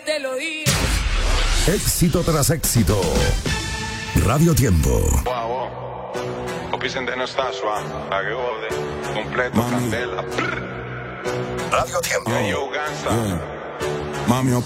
te lo digo. Éxito tras éxito. Radio Tiempo. Wow. Opisen no está suave. Completo, candela. Radio Tiempo. Yo, Gansa. Mami,